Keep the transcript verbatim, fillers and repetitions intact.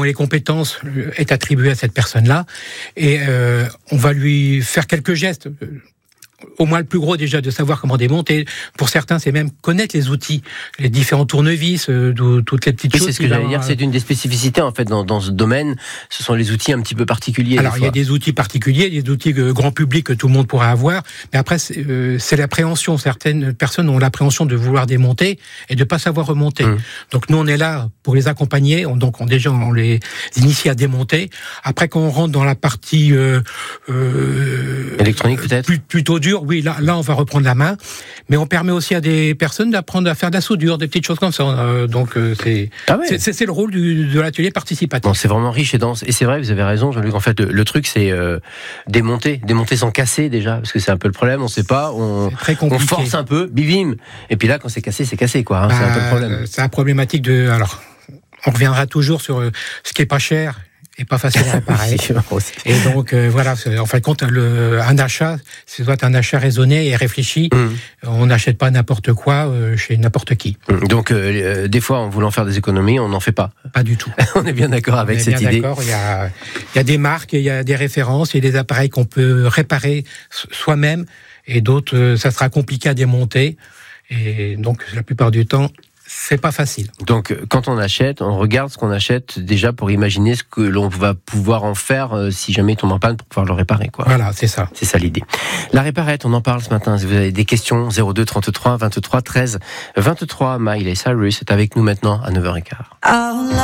selon les compétences, est attribué à cette personne-là, et euh, on va lui faire quelques gestes. Au moins le plus gros déjà de savoir comment démonter. Pour certains, c'est même connaître les outils, les différents tournevis, euh, toutes les petites oui, choses. C'est ce que j'allais dire. C'est une des spécificités en fait dans, dans ce domaine. Ce sont les outils un petit peu particuliers. Alors il y a des outils particuliers, des outils euh, grand public que tout le monde pourra avoir. Mais après, c'est, euh, c'est l'appréhension. Certaines personnes ont l'appréhension de vouloir démonter et de pas savoir remonter. Mmh. Donc nous, on est là pour les accompagner. On, donc on, déjà, on les initie à démonter. Après, quand on rentre dans la partie euh, euh, électronique peut-être, plus, plutôt dure. Oui, là, là, on va reprendre la main, mais on permet aussi à des personnes d'apprendre à faire de la soudure, des petites choses comme ça. Euh, donc, euh, c'est, ah ouais. c'est, c'est le rôle du, de l'atelier participatif. Bon, c'est vraiment riche et dense. Et c'est vrai, vous avez raison, Jean-Luc. En fait, le, le truc, c'est euh, démonter, démonter sans casser déjà, parce que c'est un peu le problème. On sait pas, on, on force un peu, bivim. Et puis là, quand c'est cassé, c'est cassé, quoi. Hein, bah, c'est un peu le problème. C'est la problématique de. Alors, on reviendra toujours sur euh, ce qui est pas cher. Et pas facile à réparer. Et donc euh, voilà, en fin de compte, le, un achat, c'est soit un achat raisonné et réfléchi. Mmh. On n'achète pas n'importe quoi euh, chez n'importe qui. Donc euh, des fois, en voulant faire des économies, on n'en fait pas. Pas du tout. On est bien d'accord avec on est cette bien idée. D'accord. Il y a, il y a des marques, il y a des références, il y a des appareils qu'on peut réparer soi-même, et d'autres, euh, ça sera compliqué à démonter. Et donc la plupart du temps, c'est pas facile. Donc, quand on achète, on regarde ce qu'on achète déjà pour imaginer ce que l'on va pouvoir en faire euh, si jamais il tombe en panne pour pouvoir le réparer, quoi. Voilà, c'est ça. C'est ça l'idée. La réparette, on en parle ce matin. Si vous avez des questions, zéro deux trente-trois vingt-trois treize vingt-trois. Miley Cyrus est avec nous maintenant à neuf heures quinze.